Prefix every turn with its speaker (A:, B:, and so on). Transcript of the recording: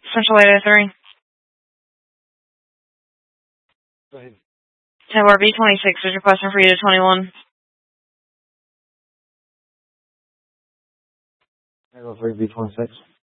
A: Central 803.
B: Go ahead.
A: Tower B26 is requesting for you to 21.
B: 803 B26.